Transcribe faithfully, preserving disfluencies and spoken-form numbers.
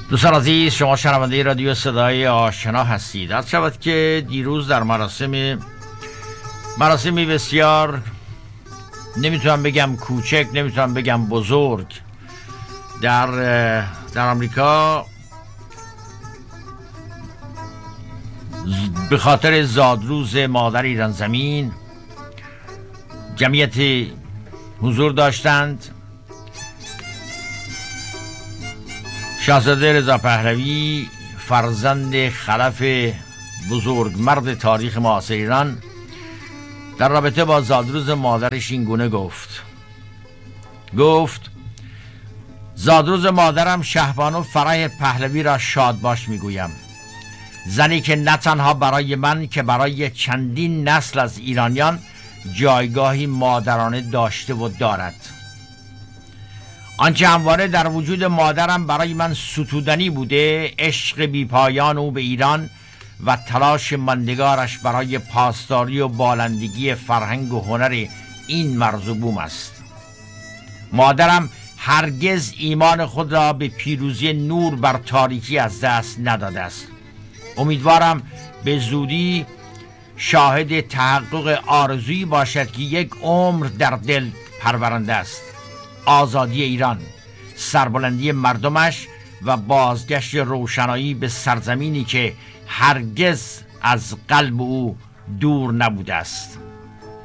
دوستان عزیز، شما شنونده رادیو صدای آشنا هستید. عرض شود که دیروز در مراسم مراسمی بسیار، نمیتونم بگم کوچک، نمیتونم بگم بزرگ، در در آمریکا به خاطر زادروز مادر ایران زمین جمعیت حضور داشتند. شاهزاده رضا پهلوی، فرزند خلف بزرگ مرد تاریخ معاصر ایران، در رابطه با زادروز مادرش این گونه گفت گفت زادروز مادرم شهبانو فرح پهلوی را شاد باش میگویم، زنی که نه تنها برای من که برای چندین نسل از ایرانیان جایگاهی مادرانه داشته و دارد. آنچه همواره در وجود مادرم برای من ستودنی بوده، عشق بیپایان او به ایران و تلاش ماندگارش برای پاسداری و بالندگی فرهنگ و هنر این مرز و بوم است. مادرم هرگز ایمان خود را به پیروزی نور بر تاریکی از دست نداده است. امیدوارم به زودی شاهد تحقق آرزویی باشد که یک عمر در دل پرورنده است: آزادی ایران، سربلندی مردمش و بازگشت روشنایی به سرزمینی که هرگز از قلب او دور نبوده است.